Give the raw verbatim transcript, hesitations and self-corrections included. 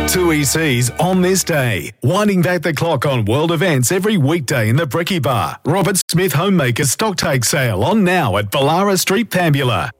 Two E Cs on this day. Winding back the clock on world events every weekday in the Bricky Bar. Robert Smith Homemaker Stocktake Sale on now at Ballara Street, Pambula.